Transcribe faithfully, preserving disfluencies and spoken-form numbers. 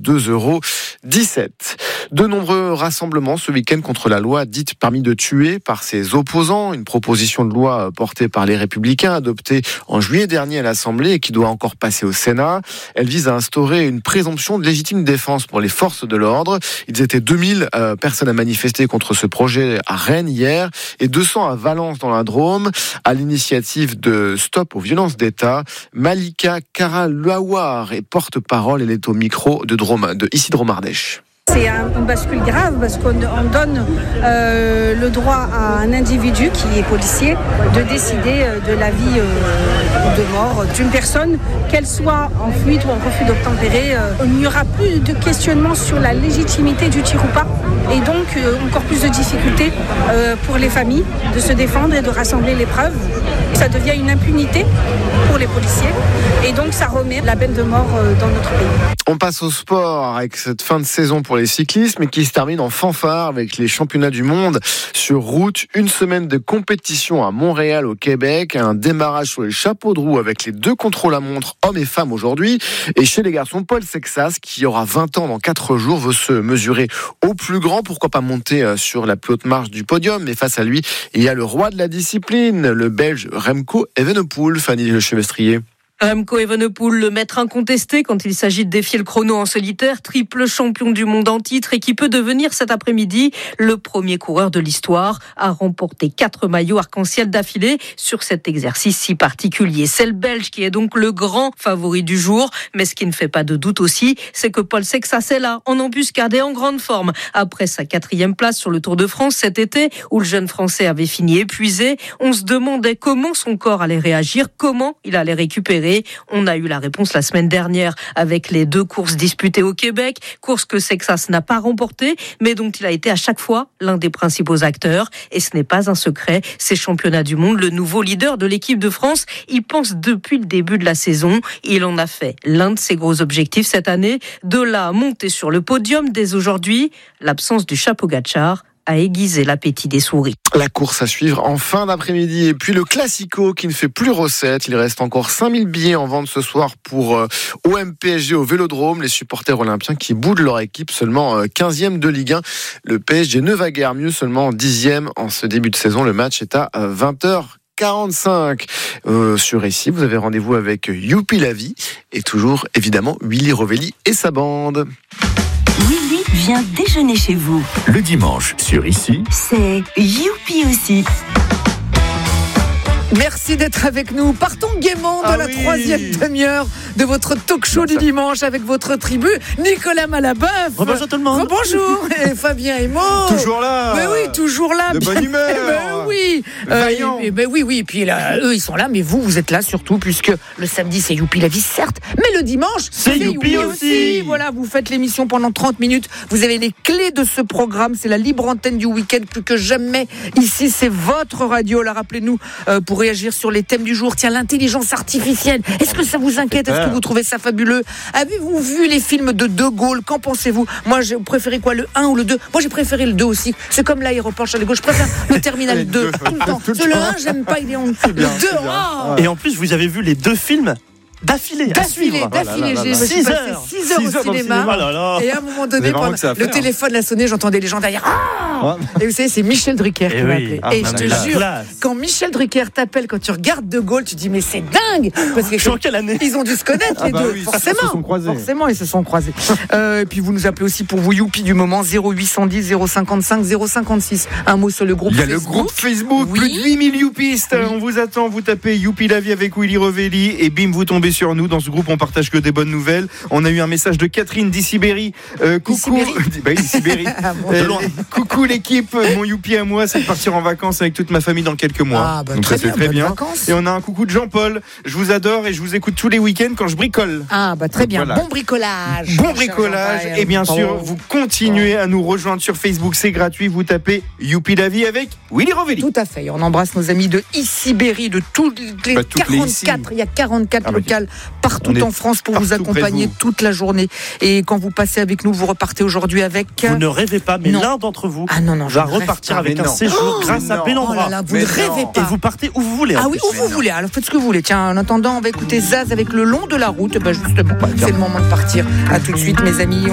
deux euros dix-sept. De nombreux rassemblements ce week-end contre la loi dite permis de tuer par ses opposants. Une proposition de loi portée par les Républicains, adoptée en juillet dernier à l'Assemblée et qui doit encore passer au Sénat. Elle vise à instaurer une présomption de légitime défense pour les forces de l'ordre. Ils étaient deux mille euh, personnes à manifester contre ce projet à Rennes hier et deux cents à Valence dans la Drôme. À l'initiative de Stop aux violences d'État, Malika Karalawar est porte-parole. Elle est au micro de, Drôme, de ici Dromardèche. C'est un, une bascule grave parce qu'on on donne euh, le droit à un individu qui est policier de décider euh, de la vie euh, de mort d'une personne, qu'elle soit en fuite ou en refus d'obtempérer. Euh, il n'y aura plus de questionnement sur la légitimité du tir ou pas et donc euh, encore plus de difficultés euh, pour les familles de se défendre et de rassembler les preuves. Ça devient une impunité pour les policiers et donc ça remet la peine de mort euh, dans notre pays. On passe au sport avec cette fin de saison pour les cyclistes, mais qui se termine en fanfare avec les championnats du monde sur route. Une semaine de compétition à Montréal, au Québec. Un démarrage sur les chapeaux de roue avec les deux contre-la-montre, hommes et femmes aujourd'hui. Et chez les garçons, Paul Sexas, qui aura vingt ans dans quatre jours, veut se mesurer au plus grand. Pourquoi pas monter sur la plus haute marche du podium? Mais face à lui, il y a le roi de la discipline, le Belge Remco Evenepoel. Fanny Lechemestrier. Remco Evenepoel, le maître incontesté quand il s'agit de défier le chrono en solitaire, triple champion du monde en titre et qui peut devenir cet après-midi le premier coureur de l'histoire à remporter quatre maillots arc-en-ciel d'affilée sur cet exercice si particulier. C'est le Belge qui est donc le grand favori du jour, mais ce qui ne fait pas de doute aussi, c'est que Paul Sexas est là, en embuscade et en grande forme. Après sa quatrième place sur le Tour de France cet été, où le jeune Français avait fini épuisé, on se demandait comment son corps allait réagir, comment il allait récupérer. On a eu la réponse la semaine dernière avec les deux courses disputées au Québec, courses que Sexas n'a pas remportées, mais dont il a été à chaque fois l'un des principaux acteurs. Et ce n'est pas un secret, ces championnats du monde, le nouveau leader de l'équipe de France y pense depuis le début de la saison. Il en a fait l'un de ses gros objectifs cette année, de là à monter sur le podium dès aujourd'hui. L'absence du chapeau Gatchar a aiguisé l'appétit des souris. La course à suivre en fin d'après-midi. Et puis le Classico qui ne fait plus recette. Il reste encore cinq mille billets en vente ce soir pour euh, O M P S G au Vélodrome. Les supporters olympiens qui boudent leur équipe, seulement euh, quinzième de Ligue un. Le P S G ne va guère mieux, seulement dixième en ce début de saison. Le match est à euh, vingt heures quarante-cinq. Euh, sur ici, vous avez rendez-vous avec Youpi la vie et toujours évidemment Willy Rovelli et sa bande. Willy vient déjeuner chez vous. Le dimanche, sur ici, c'est Youpi aussi. Merci d'être avec nous. Partons gaiement de ah la oui. troisième demi-heure de votre talk show du dimanche avec votre tribu. Nicolas Malabeuf. Bonjour tout le monde. Bonjour. Et Fabien Emo. Toujours là. Mais oui, toujours là. De bonne humeur. Ben oui. Vaillant. Euh, ben oui, oui. Et puis là, eux, ils sont là, mais vous, vous êtes là surtout, puisque le samedi, c'est Youpi la vie, certes, mais le dimanche, c'est, c'est Youpi, Youpi aussi. aussi. Voilà, vous faites l'émission pendant trente minutes. Vous avez les clés de ce programme. C'est la libre antenne du week-end, plus que jamais. Ici, c'est votre radio. Là, rappelez-nous, euh, pour réagir sur les thèmes du jour. Tiens, l'intelligence artificielle. Est-ce que ça vous inquiète? Est-ce que vous trouvez ça fabuleux? Avez-vous vu les films de De Gaulle? Qu'en pensez-vous? Moi, j'ai préféré quoi? Le un ou le deux? Moi, j'ai préféré le deux aussi. C'est comme l'aéroport Charles de Gaulle. Je préfère le terminal deux tout le temps. Le un, j'aime pas. Il est en... Le deux, oh. Et en plus, vous avez vu les deux films D'affilée, d'affilée, à d'affilée, j'ai six heures, six heures au cinéma. cinéma. Oh là là. Et à un moment donné, pendant, le téléphone a sonné, j'entendais les gens derrière. Ah et vous savez, c'est Michel Drucker qui et m'a oui. appelé. Ah, et je te la jure, classe. Quand Michel Drucker t'appelle, quand tu regardes De Gaulle, tu te dis mais c'est dingue. Parce que je suis en quelle année? Ils ont dû se connaître ah les bah deux, oui, forcément. Ils se sont croisés. Forcément, ils se sont croisés. euh, et puis vous nous appelez aussi pour vos youpi du moment zéro huit cent dix zéro cinquante-cinq zéro cinquante-six. Un mot sur le groupe. Il y a Facebook. le groupe Facebook, oui. plus de huit mille youpistes. Oui. On vous attend, vous tapez Youpi la vie avec Willy Rovelli et bim, vous tombez sur nous. Dans ce groupe, on partage que des bonnes nouvelles. On a eu un message de Catherine d'Issibéry. Euh, coucou, bah, Issibéry. euh, coucou l'équipe, mon youpi à moi, c'est de partir en vacances avec toute ma famille dans quelques mois. Ah, bah, donc très ça c'est bien, très bien. Vacances. Et on a un coucou de Jean-Paul. Je vous adore et je vous écoute tous les week-ends quand je bricole. Ah bah très donc, bien. voilà. Bon bricolage. Bon bricolage. Et bien sûr, vous continuez à nous rejoindre sur Facebook, c'est gratuit. Vous tapez Youpi la vie avec Willy Rovelli. Tout à fait. On embrasse nos amis de Issibéry, de toutes les bah, toutes quarante-quatre. Les il y a quarante-quatre ah, locales partout en France pour vous accompagner vous. toute la journée. Et quand vous passez avec nous, vous repartez aujourd'hui avec. Vous ne rêvez pas, mais non. l'un d'entre vous ah, non, non, va repartir avec un séjour oh, grâce à Bellambra. Oh là là, vous mais ne rêvez non. pas. Et vous partez où vous voulez. Ah oui, où vous non. voulez. Alors faites ce que vous voulez. Tiens, en attendant, on va écouter Zaz avec Le long de la route. Ben justement, bah, c'est le moment de partir. À tout de suite, mes amis.